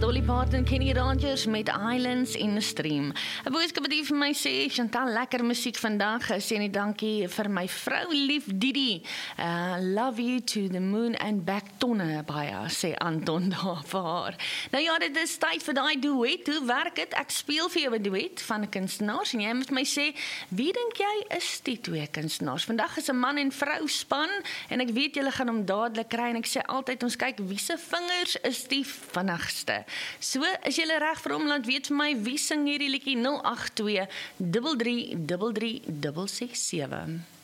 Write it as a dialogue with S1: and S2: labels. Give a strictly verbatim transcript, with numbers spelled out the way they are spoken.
S1: Dolly Parton, Kenny Rogers met Islands in the Stream. 'n Boodskap wat hier vir my sê, Chantal, lekker musiek vandag. Sê nie dankie vir my vrou lief Didi. Uh, love you to the moon and back tonne baie, sê Anton daar vir haar. Nou ja, dit is tyd vir daai duet. Hoe werk dit? Ek speel vir jou 'n duet van 'n kunstenaars en jy moet my sê, wie dink jy is die twee kunstenaars? Vandag is 'n man en vrou span en ek weet julle gaan hom dadelik kry en ek sê altyd ons kyk wie se vingers is die vinnigste. So, is julle reg vir hom, laat weet vir my wie sing hierdie liedjie nul agt twee drie drie drie drie ses ses sewe.